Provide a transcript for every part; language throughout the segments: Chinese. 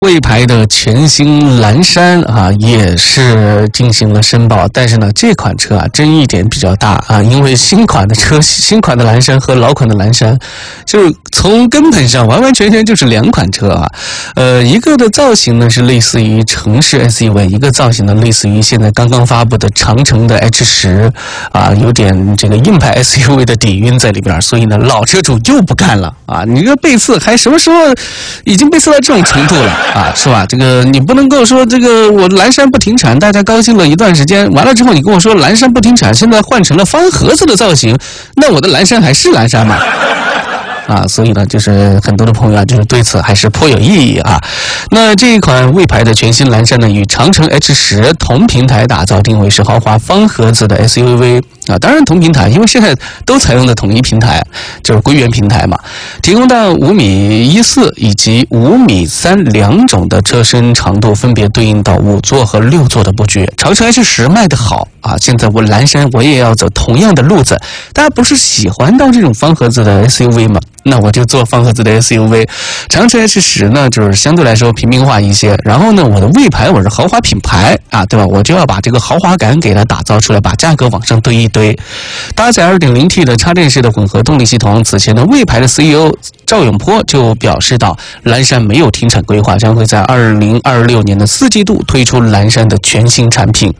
魏牌的全新蓝山啊，也是进行了申报，但是呢，这款车啊争议点比较大啊，因为新款的蓝山和老款的蓝山，就是从根本上完完全全就是两款车啊。一个的造型呢是类似于城市 SUV， 一个造型呢类似于现在刚刚发布的长城的 H10啊，有点这个硬派 SUV 的底蕴在里边，所以呢，老车主又不干了啊！你这背刺还什么时候已经背刺到这种程度了？啊，是吧？这个你不能够说这个我蓝山不停产，大家高兴了一段时间，完了之后你跟我说蓝山不停产，现在换成了方盒子的造型，那我的蓝山还是蓝山吗？啊，所以呢，就是很多的朋友啊，就是对此还是颇有异议啊。那这一款魏牌的全新蓝山呢，与长城 H10同平台打造，定位是豪华方盒子的 SUV 啊。当然同平台，因为现在都采用的统一平台，就是归元平台嘛。提供到5.14米以及5.3米两种的车身长度，分别对应到5座和6座的布局。长城 H10卖得好啊，现在我蓝山我也要走同样的路子。大家不是喜欢到这种方盒子的 SUV 吗？那我就做方盒子的 SUV。长城 H10呢，就是相对来说平民化一些。然后呢，我的魏牌我是豪华品牌啊，对吧？我就要把这个豪华感给它打造出来，把价格往上堆一堆。搭载 2.0T 的插电式的混合动力系统。此前呢，魏牌的 CEO 赵永波就表示到，蓝山没有停产规划，将会在2026年的4季度推出蓝山的全新产品。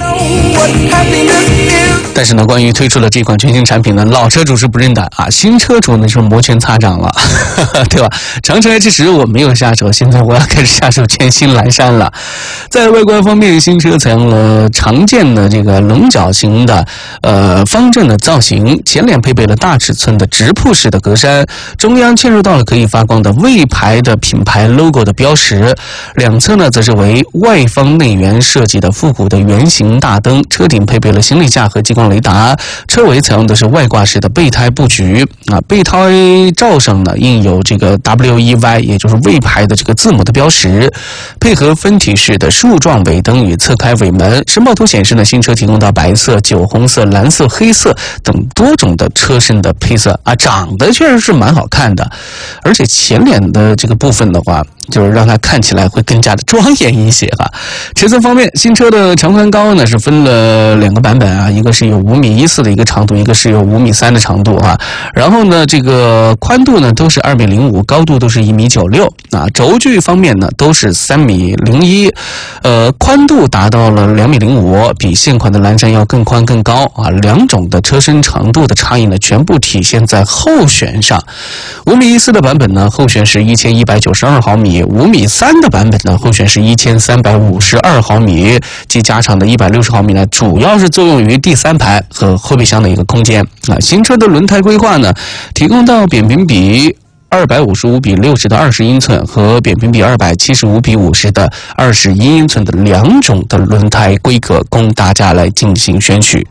但是呢，关于推出了这款全新产品呢，老车主是不认的啊，新车主呢是摩拳擦掌了，对吧？长城 H10我没有下手，现在我要开始下手全新蓝山了。在外观方面，新车采用了常见的这个棱角形的方正的造型，前脸配备了大尺寸的直瀑式的格栅，中央嵌入到了可以发光的魏牌的品牌 logo 的标识，两侧呢则是为外方内圆设计的复古的圆形大灯，车顶配备了行李架和激光雷达，车尾采用的是外挂式的备胎布局啊，备胎罩上呢印有这个 WEY， 也就是魏牌的这个字母的标识，配合分体式的树状尾灯与侧开尾门。申报图显示呢，新车提供到白色、酒红色、蓝色、黑色等多种的车身的配色啊，长得确实是蛮好看的，而且前脸的这个部分的话，就是让它看起来会更加的庄严一些哈。尺寸方面，新车的长宽高呢是分了2个版本啊，一个是有5.14米的一个长度，一个是有5.3米的长度啊。然后呢，这个宽度呢都是2.05米，高度都是1.96米啊。轴距方面呢都是3.01米，宽度达到了2.05米，比现款的蓝山要更宽更高啊。两种的车身长度的差异呢，全部体现在后悬上。5.14米的版本呢，后悬是1192毫米；5.3米的版本呢，后悬是1352毫米，及加长的160毫米呢，主要是作用于第3排和后备箱的一个空间啊。新车的轮胎规划呢，提供到扁平比255:60的20英寸和扁平比275:50的21英寸的2种的轮胎规格，供大家来进行选取。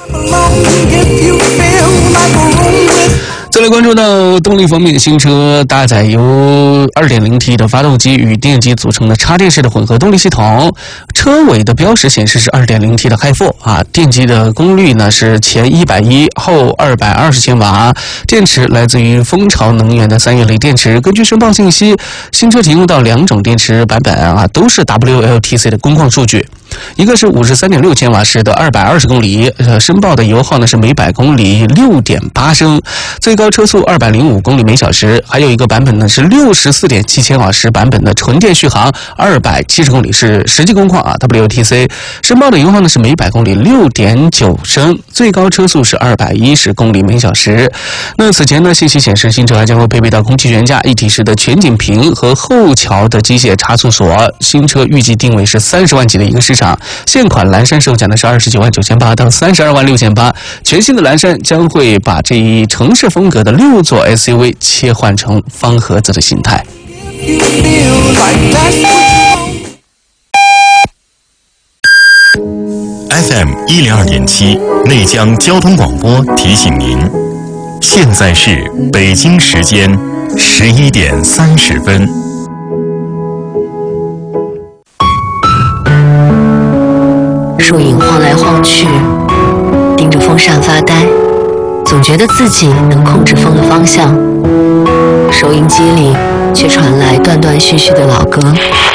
再来关注到动力方面，新车搭载由 2.0T 的发动机与电机组成的插电式的混合动力系统，车尾的标识显示是 2.0T 的 Hi4 啊，电机的功率呢是前110，后220千瓦，电池来自于蜂巢能源的3元锂电池。根据申报信息，新车提供到2种电池版本啊，都是 WLTC 的工况数据，一个是53.6千瓦时的220公里，申报的油耗呢是每100公里 6.8升，最高车速205公里每小时。还有一个版本呢是64.7千瓦时版本的纯电续航270公里，是实际工况啊 WLTC， 申报的油耗呢是每100公里 6.9升，最高车速是210公里每小时。那此前呢，信息显示新车还将会配备到空气悬架、一体式的全景屏和后桥的机械差速锁。新车预计定位是30万级的一个市场，现款蓝山售价呢是29.98万到32.68万，全新的蓝山将会把这一城市风格的6座 SUV 切换成方盒子的形态。 FM 102.7内江交通广播提醒您，现在是北京时间11点30分。 树影晃来晃去，盯着风扇发呆，总觉得自己能控制风的方向。收音机里却传来断断续续的老歌。